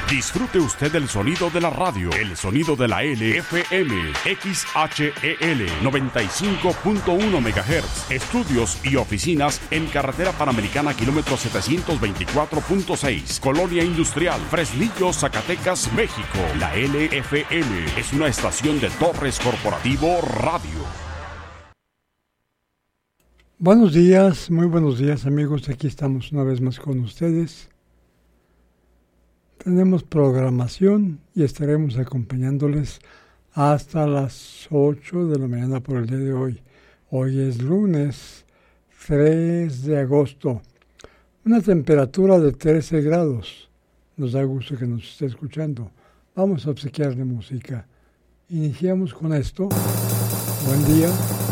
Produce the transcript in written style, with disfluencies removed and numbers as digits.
Disfrute usted del sonido de la radio, el sonido de la LFM, XHEL 95.1 MHz. Estudios y oficinas en Carretera Panamericana, kilómetro 724.6, Colonia Industrial, Fresnillo, Zacatecas, México. La LFM es una estación de Torres Corporativo Radio. Buenos días, muy buenos días amigos, aquí estamos una vez más con ustedes. Tenemos programación y estaremos acompañándoles hasta las 8 de la mañana por el día de hoy. Hoy es lunes 3 de agosto, una temperatura de 13 grados. Nos da gusto que nos esté escuchando. Vamos a obsequiarle música. Iniciamos con esto. Buen día.